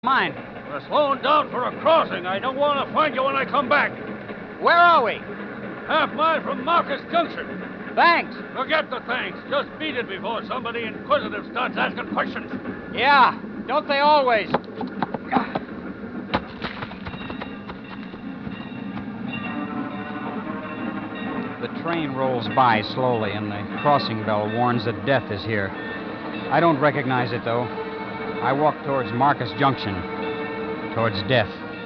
Mine. We're slowing down for a crossing. I don't want to find you when I come back. Where are we? Half-mile from Marcus Junction. Thanks. Forget the thanks. Just beat it before somebody inquisitive starts asking questions. Yeah, don't they always? The train rolls by slowly, and the crossing bell warns that death is here. I don't recognize it, though. I walk towards Marcus Junction, towards death.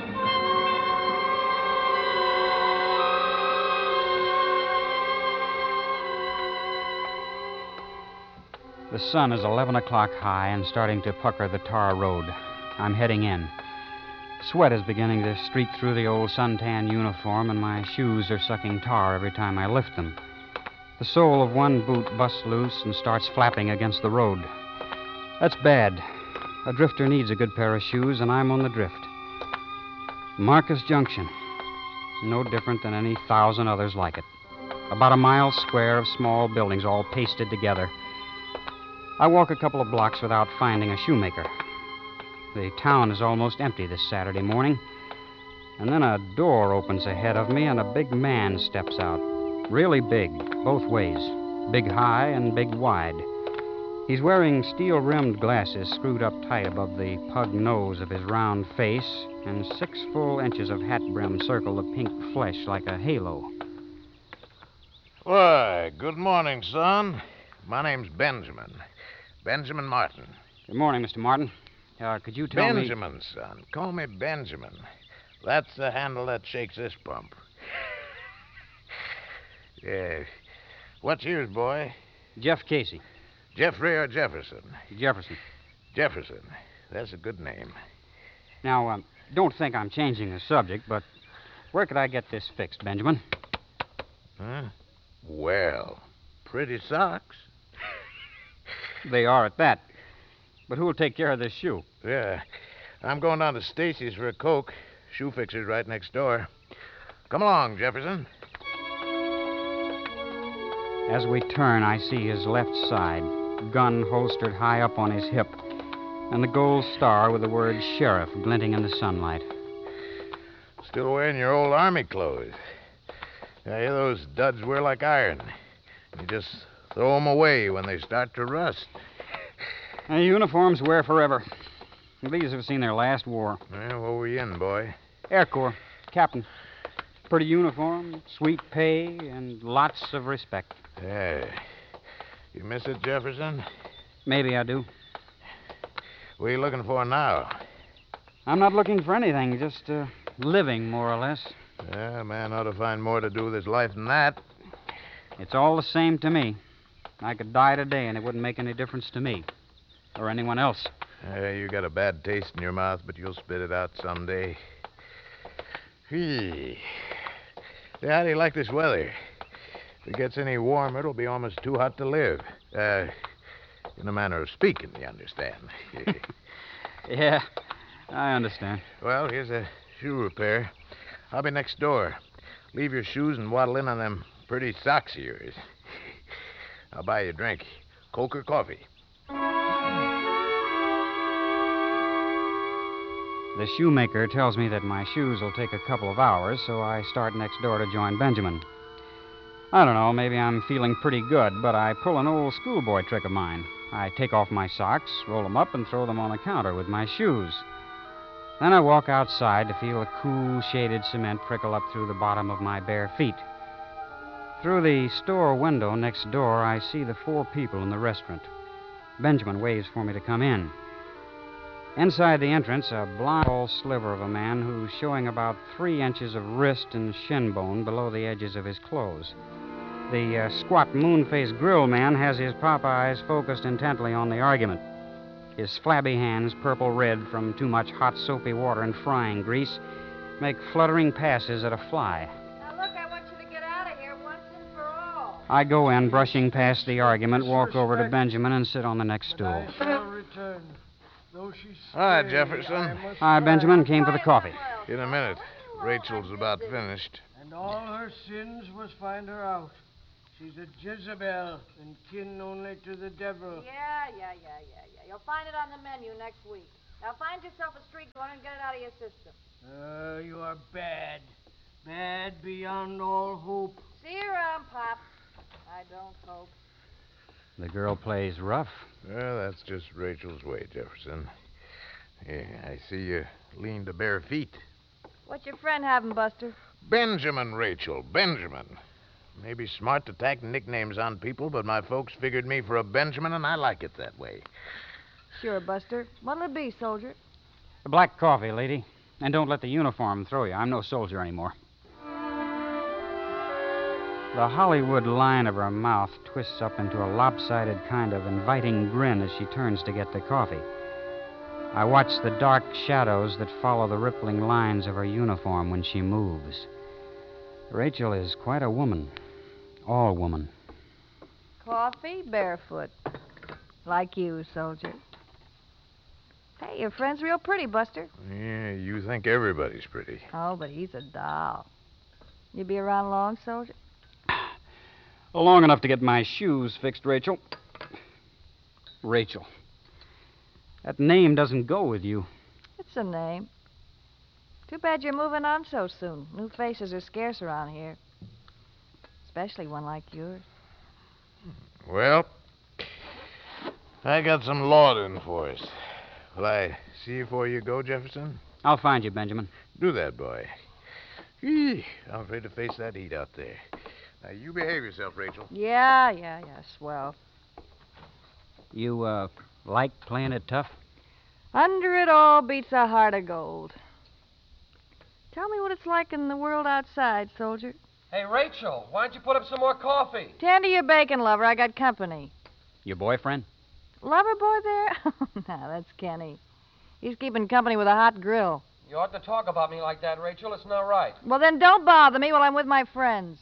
The sun is 11 o'clock high and starting to pucker the tar road. I'm heading in. Sweat is beginning to streak through the old suntan uniform, and my shoes are sucking tar every time I lift them. The sole of one boot busts loose and starts flapping against the road. That's bad. A drifter needs a good pair of shoes, and I'm on the drift. Marcus Junction. No different than any 1,000 others like it. About a mile square of small buildings all pasted together. I walk a couple of blocks without finding a shoemaker. The town is almost empty this Saturday morning. And then a door opens ahead of me, and a big man steps out. Really big, both ways. Big high and big wide. He's wearing steel-rimmed glasses screwed up tight above the pug nose of his round face, and 6 full inches of hat brim circle the pink flesh like a halo. Why, good morning, son. My name's Benjamin. Benjamin Martin. Good morning, Mr. Martin. Could you tell me... Benjamin, son. Call me Benjamin. That's the handle that shakes this pump. Yeah. What's yours, boy? Jeff Casey. Jeffrey or Jefferson? Jefferson. Jefferson. That's a good name. Now, don't think I'm changing the subject, but where could I get this fixed, Benjamin? Huh? Well, pretty socks. They are at that. But who'll take care of this shoe? Yeah. I'm going down to Stacy's for a Coke. Shoe fixer's right next door. Come along, Jefferson. As we turn, I see his left side, gun holstered high up on his hip, and the gold star with the word sheriff glinting in the sunlight. Still wearing your old army clothes. Yeah, those duds wear like iron. You just throw them away when they start to rust. The uniforms wear forever. These have seen their last war. Well, what were you in, boy? Air Corps. Captain. Pretty uniform, sweet pay, and lots of respect. Yeah. You miss it, Jefferson? Maybe I do. What are you looking for now? I'm not looking for anything, just living, more or less. Yeah, a man ought to find more to do with his life than that. It's all the same to me. I could die today, and it wouldn't make any difference to me. Or anyone else. You got a bad taste in your mouth, but you'll spit it out someday. Hey, how do you like this weather? If it gets any warmer, it'll be almost too hot to live. In a manner of speaking, you understand. Yeah, I understand. Well, here's a shoe repair. I'll be next door. Leave your shoes and waddle in on them pretty socks of yours. I'll buy you a drink. Coke or coffee? The shoemaker tells me that my shoes will take a couple of hours, so I start next door to join Benjamin. I don't know, maybe I'm feeling pretty good, but I pull an old schoolboy trick of mine. I take off my socks, roll them up, and throw them on the counter with my shoes. Then I walk outside to feel the cool, shaded cement trickle up through the bottom of my bare feet. Through the store window next door, I see the 4 people in the restaurant. Benjamin waves for me to come in. Inside the entrance, a blond tall sliver of a man who's showing about 3 inches of wrist and shin bone below the edges of his clothes. The squat, moon-faced grill man has his pop eyes focused intently on the argument. His flabby hands, purple-red from too much hot, soapy water and frying grease, make fluttering passes at a fly. Now, look, I want you to get out of here once and for all. I go in, brushing past the argument, walk over to Benjamin, and sit on the next stool. I shall return. Though she Hi, stay, Jefferson. I must Hi, die. Benjamin. Came for the coffee. In a minute. Rachel's about finished. And all her sins must find her out. She's a Jezebel and kin only to the devil. Yeah. You'll find it on the menu next week. Now find yourself a street corner and get it out of your system. You are bad. Bad beyond all hope. See you around, Pop. I don't hope. The girl plays rough. Well, that's just Rachel's way, Jefferson. Yeah, I see you lean to bare feet. What's your friend having, Buster? Benjamin, Rachel, Benjamin. Maybe smart to tack nicknames on people, but my folks figured me for a Benjamin, and I like it that way. Sure, Buster. What'll it be, soldier? A black coffee, lady. And don't let the uniform throw you. I'm no soldier anymore. The Hollywood line of her mouth twists up into a lopsided kind of inviting grin as she turns to get the coffee. I watch the dark shadows that follow the rippling lines of her uniform when she moves. Rachel is quite a woman. All woman. Coffee, barefoot. Like you, soldier. Hey, your friend's real pretty, Buster. Yeah, you think everybody's pretty. Oh, but he's a doll. You be around long, soldier? Long enough to get my shoes fixed, Rachel. Rachel. That name doesn't go with you. It's a name. Too bad you're moving on so soon. New faces are scarce around here. Especially one like yours. Well, I got some lauding for us. Will I see you before you go, Jefferson? I'll find you, Benjamin. Do that, boy. Eee, I'm afraid to face that heat out there. Now, you behave yourself, Rachel. Yeah, swell. You, like playing it tough? Under it all beats a heart of gold. Tell me what it's like in the world outside, soldier. Hey, Rachel, why don't you put up some more coffee? Tend to your bacon, lover. I got company. Your boyfriend? Lover boy there? No, that's Kenny. He's keeping company with a hot grill. You ought to talk about me like that, Rachel. It's not right. Well, then don't bother me while I'm with my friends.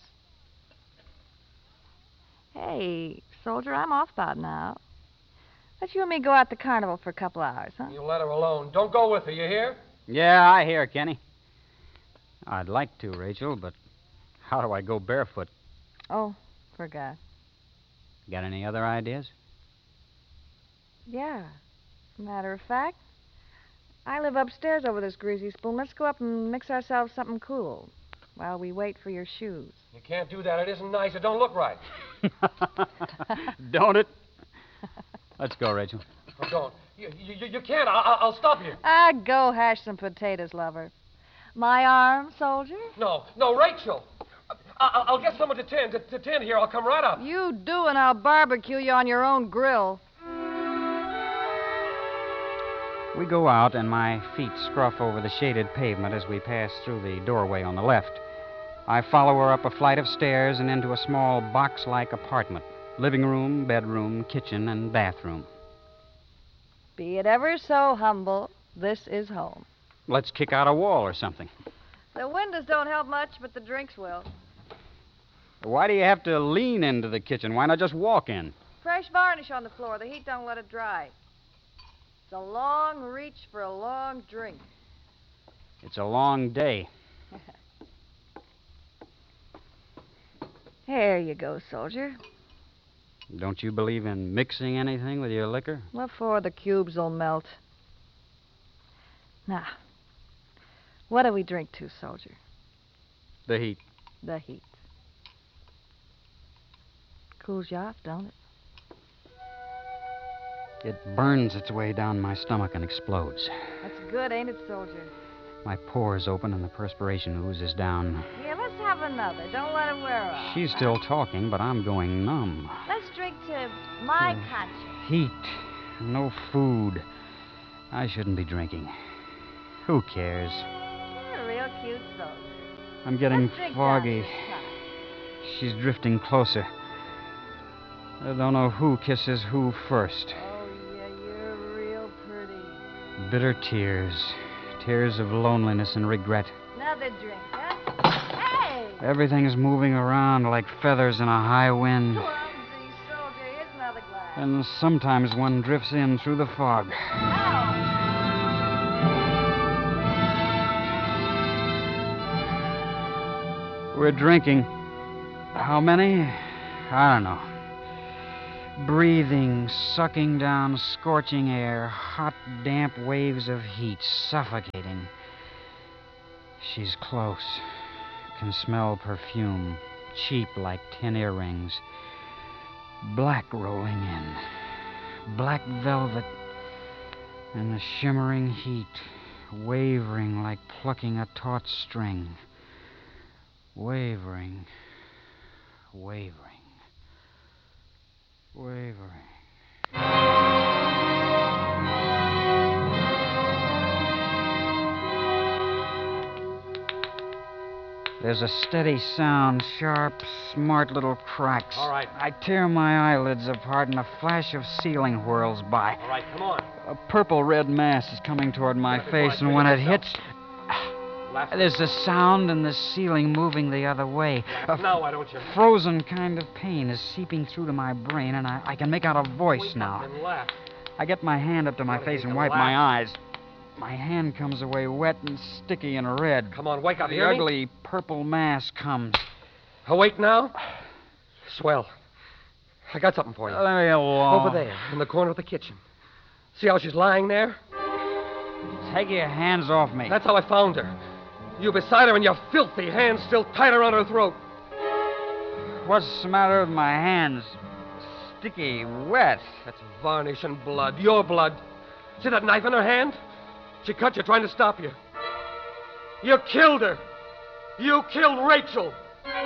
Hey, soldier, I'm off about now. Let you and me go out to Carnival for a couple hours, huh? You let her alone. Don't go with her, you hear? Yeah, I hear, Kenny. I'd like to, Rachel, but how do I go barefoot? Oh, forgot. Got any other ideas? Yeah. Matter of fact, I live upstairs over this greasy spoon. Let's go up and mix ourselves something cool while we wait for your shoes. You can't do that. It isn't nice. It don't look right. Don't it? Let's go, Rachel. Oh, don't. You can't. I'll stop you. Go hash some potatoes, lover. My arm, soldier? No, Rachel. I'll get someone to tend here. I'll come right up. You do, and I'll barbecue you on your own grill. We go out, and my feet scruff over the shaded pavement as we pass through the doorway on the left. I follow her up a flight of stairs and into a small box-like apartment. Living room, bedroom, kitchen, and bathroom. Be it ever so humble, this is home. Let's kick out a wall or something. The windows don't help much, but the drinks will. Why do you have to lean into the kitchen? Why not just walk in? Fresh varnish on the floor. The heat don't let it dry. It's a long reach for a long drink. It's a long day. There you go, soldier. Don't you believe in mixing anything with your liquor? What for? The cubes will melt. Now, what do we drink to, soldier? The heat. The heat. Cools you off, don't it? It burns its way down my stomach and explodes. That's good, ain't it, soldier? My pores open and the perspiration oozes down. Here, let's have another. Don't let it wear off. She's still talking, but I'm going numb. Let's drink to my conscience. Heat. No food. I shouldn't be drinking. Who cares? You're a real cute soldier. I'm getting Let's drink foggy. down this time. She's drifting closer. I don't know who kisses who first. Oh, yeah, you're real pretty. Bitter tears. Tears of loneliness and regret. Another drink, huh? Hey! Everything's moving around like feathers in a high wind. Clumsy soldier. Here's another glass. And sometimes one drifts in through the fog. Ow! We're drinking. How many? I don't know. breathing, sucking down scorching air, hot, damp waves of heat, suffocating. She's close. Can smell perfume, cheap like tin earrings. Black rolling in. Black velvet. And the shimmering heat, wavering like plucking a taut string. Wavering, wavering, wavering. There's a steady sound, sharp, smart little cracks. All right. I tear my eyelids apart and a flash of ceiling whirls by. All right, come on. A purple-red mass is coming toward my face, and when it hits, there's a sound and the ceiling moving the other way. Now, why don't you? Frozen kind of pain is seeping through to my brain, and I can make out a voice now. And laugh. I get my hand up to my face and wipe my eyes. My hand comes away wet and sticky and red. Come on, wake up. The Hear me? ugly purple mass comes. Awake now? Swell. I got something for you. Let me alone. Over there, in the corner of the kitchen. See how she's lying there? Take your hands off me. That's how I found her. You beside her and your filthy hands still tight around her throat. What's the matter with my hands? Sticky, wet. That's varnish and blood. Your blood. See that knife in her hand? She cut you trying to stop you. You killed her. You killed Rachel.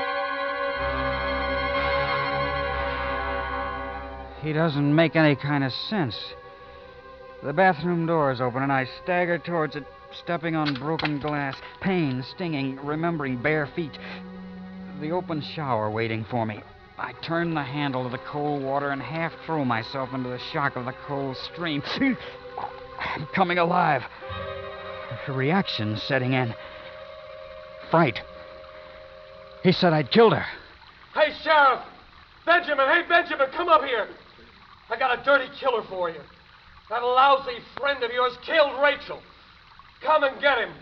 He doesn't make any kind of sense. The bathroom door is open, and I stagger towards it, stepping on broken glass, pain, stinging, remembering bare feet. The open shower waiting for me. I turn the handle to the cold water and half throw myself into the shock of the cold stream. I'm coming alive. A reaction setting in. Fright. He said I'd killed her. Hey, Sheriff! Benjamin! Hey, Benjamin, come up here! I got a dirty killer for you. That lousy friend of yours killed Rachel. Come and get him.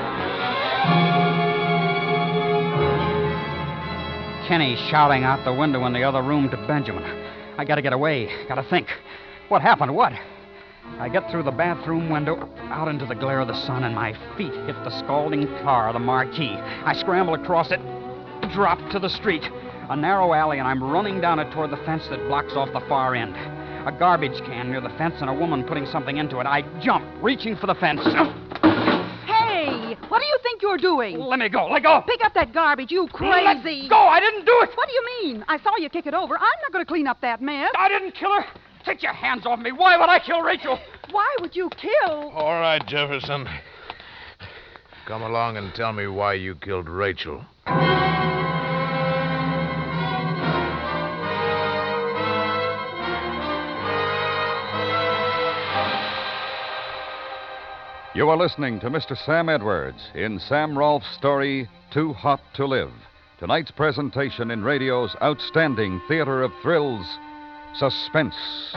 Kenny shouting out the window in the other room to Benjamin. I gotta get away. Gotta think. What happened? What? I get through the bathroom window, out into the glare of the sun, and my feet hit the scalding car, the marquee. I scramble across it, drop to the street. A narrow alley, and I'm running down it toward the fence that blocks off the far end. A garbage can near the fence and a woman putting something into it. I jump, reaching for the fence. Hey, what do you think you're doing? Let me go. Let go. Pick up that garbage, you crazy. Let go. I didn't do it. What do you mean? I saw you kick it over. I'm not going to clean up that mess. I didn't kill her. Take your hands off me. Why would I kill Rachel? Why would you kill? All right, Jefferson. Come along and tell me why you killed Rachel. You are listening to Mr. Sam Edwards in Sam Rolfe's story, Too Hot to Live. Tonight's presentation in radio's outstanding theater of thrills, Suspense.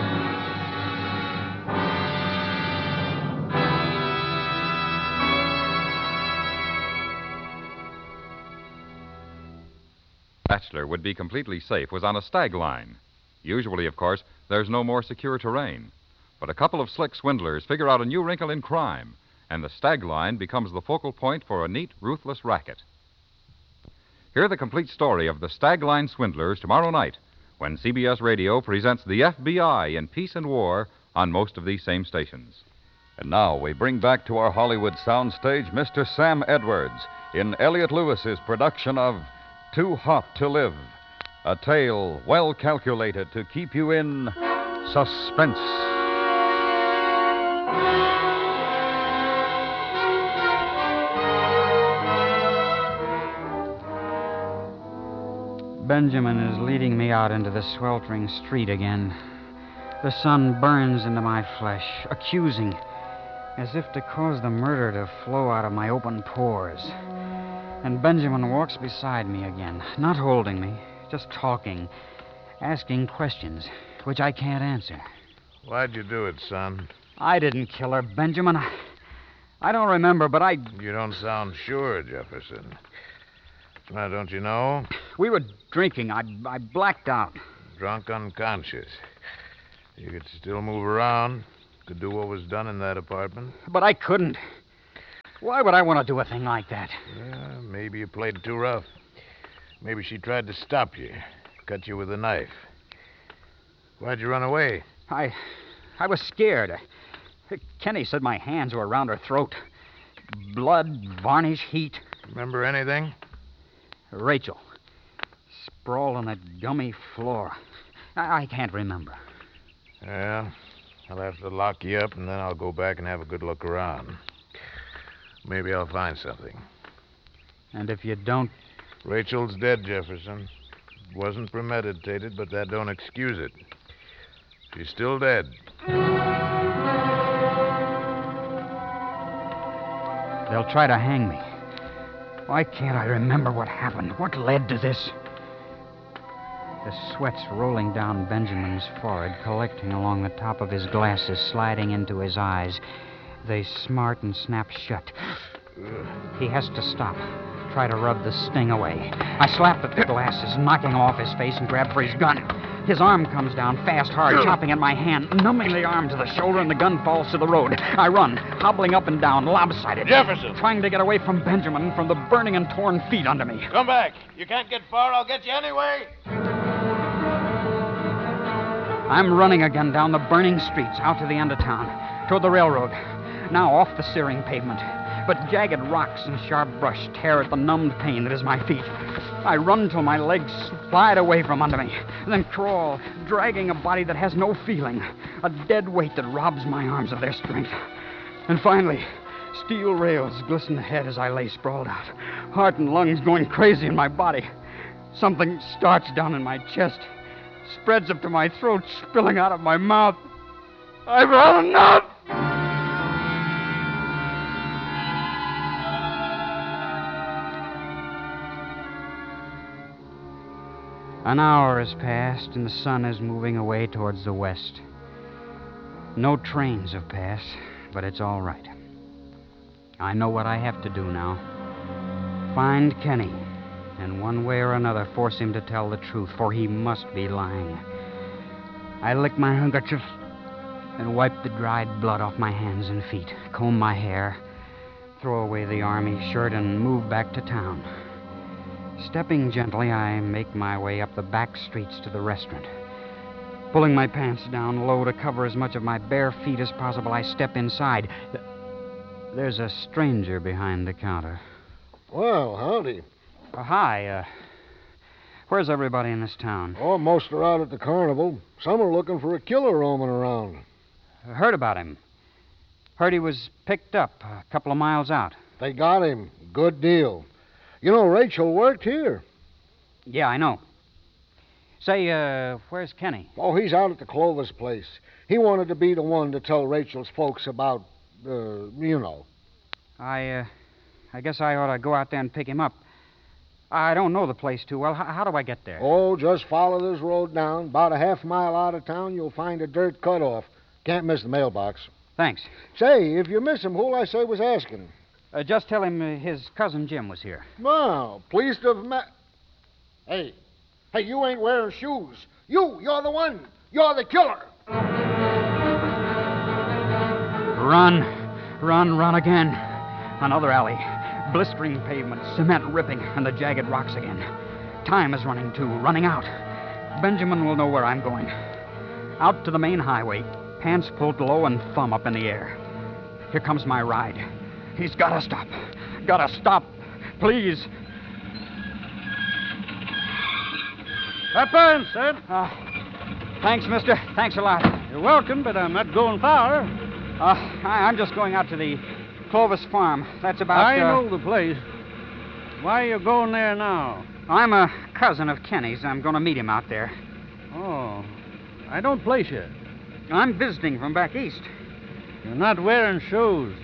Bachelor would be completely safe was on a stag line. Usually, of course, there's no more secure terrain. But a couple of slick swindlers figure out a new wrinkle in crime, and the stag line becomes the focal point for a neat, ruthless racket. Hear the complete story of the stag line swindlers tomorrow night when CBS Radio presents the FBI in Peace and War on most of these same stations. And now we bring back to our Hollywood soundstage Mr. Sam Edwards in Elliot Lewis's production of Too Hot to Live, a tale well calculated to keep you in suspense. Benjamin is leading me out into the sweltering street again. The sun burns into my flesh, accusing, as if to cause the murder to flow out of my open pores. And Benjamin walks beside me again, not holding me, just talking, asking questions, which I can't answer. Why'd you do it, son? I didn't kill her, Benjamin. I don't remember, but I... You don't sound sure, Jefferson. Now, don't you know? We were drinking. I blacked out. Drunk unconscious. You could still move around. Could do what was done in that apartment. But I couldn't. Why would I want to do a thing like that? Maybe you played it too rough. Maybe she tried to stop you. Cut you with a knife. Why'd you run away? I was scared. Kenny said my hands were around her throat. Blood, varnish, heat. Remember anything? Rachel. Sprawled on that gummy floor. I can't remember. Yeah, I'll have to lock you up, and then I'll go back and have a good look around. Maybe I'll find something. And if you don't... Rachel's dead, Jefferson. It wasn't premeditated, but that don't excuse it. She's still dead. They'll try to hang me. Why can't I remember what happened? What led to this? The sweat's rolling down Benjamin's forehead, collecting along the top of his glasses, sliding into his eyes. They smart and snap shut. He has to stop. Try to rub the sting away. I slap at the glasses, knocking them off his face, and grab for his gun. His arm comes down fast, hard, chopping at my hand, numbing the arm to the shoulder, and the gun falls to the road. I run, hobbling up and down, lopsided. Jefferson! Trying to get away from Benjamin, from the burning and torn feet under me. Come back. You can't get far. I'll get you anyway. I'm running again down the burning streets, out to the end of town, toward the railroad. Now off the searing pavement. But jagged rocks and sharp brush tear at the numbed pain that is my feet. I run till my legs slide away from under me, then crawl, dragging a body that has no feeling, a dead weight that robs my arms of their strength. And finally, steel rails glisten ahead as I lay sprawled out, heart and lungs going crazy in my body. Something starts down in my chest, spreads up to my throat, spilling out of my mouth. I've had enough! An hour has passed, and the sun is moving away towards the west. No trains have passed, but it's all right. I know what I have to do now. Find Kenny, and one way or another force him to tell the truth, for he must be lying. I lick my handkerchief and wipe the dried blood off my hands and feet, comb my hair, throw away the army shirt, and move back to town. Stepping gently, I make my way up the back streets to the restaurant. Pulling my pants down low to cover as much of my bare feet as possible, I step inside. There's a stranger behind the counter. Well, howdy. Hi, where's everybody in this town? Oh, most are out at the carnival. Some are looking for a killer roaming around. I heard about him. Heard he was picked up a couple of miles out. They got him. Good deal. You know, Rachel worked here. Yeah, I know. Say, where's Kenny? Oh, he's out at the Clovis place. He wanted to be the one to tell Rachel's folks about, you know. I guess I ought to go out there and pick him up. I don't know the place too well. How do I get there? Oh, just follow this road down. About a half mile out of town, you'll find a dirt cutoff. Can't miss the mailbox. Thanks. Say, if you miss him, who'll I say was asking? Just tell him his cousin Jim was here. Well, pleased to have met... Hey, you ain't wearing shoes. You're the one. You're the killer. Run again. Another alley. Blistering pavement, cement ripping, and the jagged rocks again. Time is running, too, running out. Benjamin will know where I'm going. Out to the main highway, pants pulled low and thumb up in the air. Here comes my ride. He's gotta stop. Gotta stop. Please. Pepper, Sid. Thanks, mister. Thanks a lot. You're welcome, but I'm not going far. I'm just going out to the Clovis farm. That's about... I know the place. Why are you going there now? I'm a cousin of Kenny's. I'm going to meet him out there. Oh, I don't place you. I'm visiting from back east. You're not wearing shoes.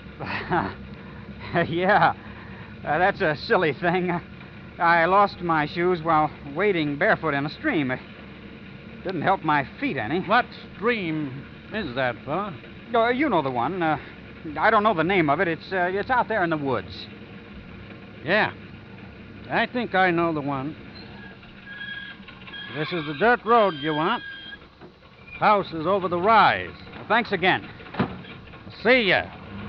Yeah, that's a silly thing. I lost my shoes while wading barefoot in a stream. It didn't help my feet any. What stream is that, fella? You know the one. I don't know the name of it. It's out there in the woods. Yeah, I think I know the one. This is the dirt road you want. House is over the rise. Thanks again. See ya.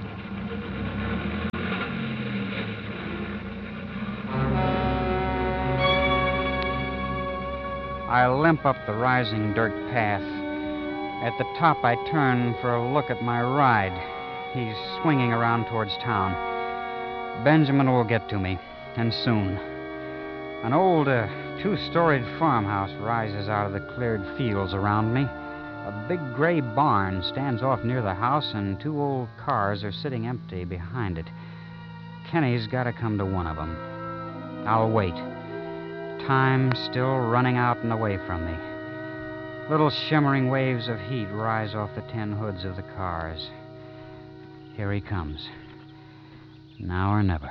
I limp up the rising dirt path. At the top, I turn for a look at my ride. He's swinging around towards town. Benjamin will get to me, and soon. An old two-storied farmhouse rises out of the cleared fields around me. A big gray barn stands off near the house, and 2 old cars are sitting empty behind it. Kenny's got to come to one of them. I'll wait. Time's still running out and away from me. Little shimmering waves of heat rise off the tin hoods of the cars. Here he comes. Now or never.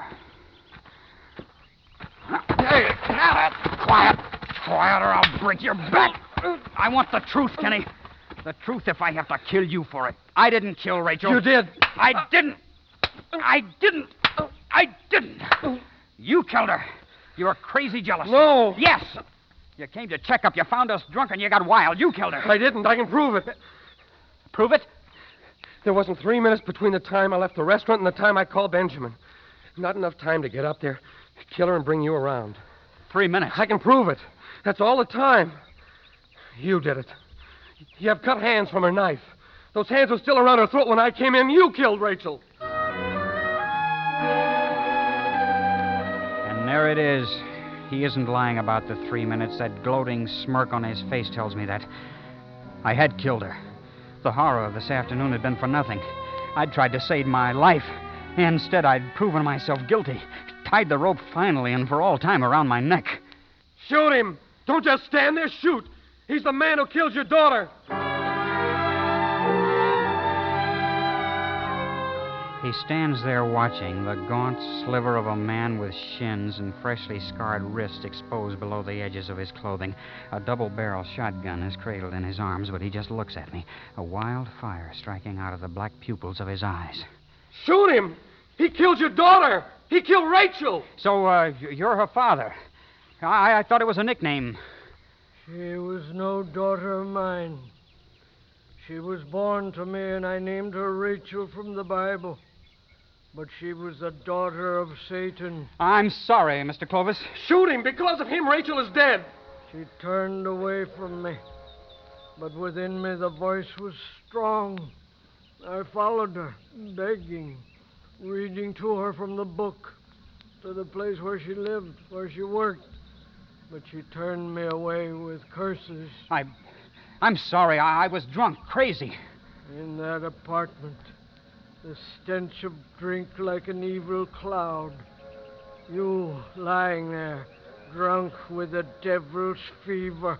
Hey, now, quiet. Quiet or I'll break your back. I want the truth, Kenny. The truth if I have to kill you for it. I didn't kill Rachel. You did. I didn't. I didn't. I didn't. You killed her. You're crazy jealous. No. Yes. You came to check up. You found us drunk and you got wild. You killed her. I didn't. I can prove it. Prove it? There wasn't 3 minutes between the time I left the restaurant and the time I called Benjamin. Not enough time to get up there, kill her, and bring you around. 3 minutes. I can prove it. That's all the time. You did it. You have cut hands from her knife. Those hands were still around her throat when I came in. You killed Rachel. And there it is. He isn't lying about the 3 minutes. That gloating smirk on his face tells me that. I had killed her. The horror of this afternoon had been for nothing. I'd tried to save my life. Instead, I'd proven myself guilty. Tied the rope finally and for all time around my neck. Shoot him. Don't just stand there. Shoot. He's the man who killed your daughter. He stands there watching, the gaunt sliver of a man with shins and freshly scarred wrists exposed below the edges of his clothing. A double-barrel shotgun is cradled in his arms, but he just looks at me, a wild fire striking out of the black pupils of his eyes. Shoot him! He killed your daughter! He killed Rachel! So, you're her father. I thought it was a nickname. She was no daughter of mine. She was born to me, and I named her Rachel from the Bible. But she was the daughter of Satan. I'm sorry, Mr. Clovis. Shoot him! Because of him, Rachel is dead. She turned away from me. But within me, the voice was strong. I followed her, begging, reading to her from the book, to the place where she lived, where she worked. But she turned me away with curses. I'm sorry. I was drunk, crazy. In that apartment, the stench of drink like an evil cloud. You lying there, drunk with a devil's fever.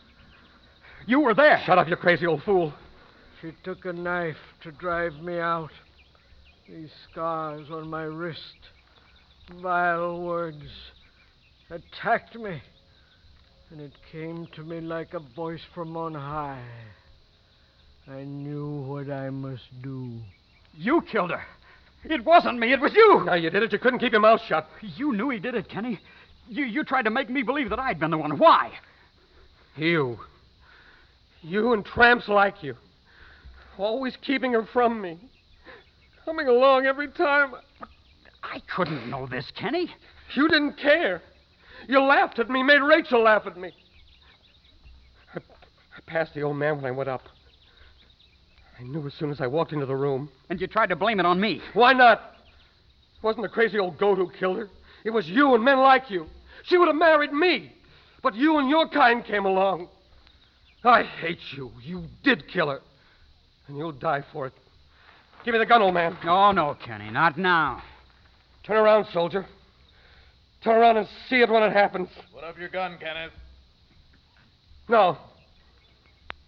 You were there. Shut up, you crazy old fool. She took a knife to drive me out. These scars on my wrist, vile words, attacked me. And it came to me like a voice from on high. I knew what I must do. You killed her. It wasn't me. It was you. Now you did it. You couldn't keep your mouth shut. You knew he did it, Kenny. You tried to make me believe that I'd been the one. Why? You and tramps like you. Always keeping her from me. Coming along every time. I couldn't know this, Kenny. You didn't care. You laughed at me, made Rachel laugh at me. I passed the old man when I went up. I knew as soon as I walked into the room. And you tried to blame it on me. Why not? It wasn't the crazy old goat who killed her. It was you and men like you. She would have married me. But you and your kind came along. I hate you. You did kill her. And you'll die for it. Give me the gun, old man. Oh, no, Kenny, not now. Turn around, soldier. Turn around and see it when it happens. Put up your gun, Kenneth. No.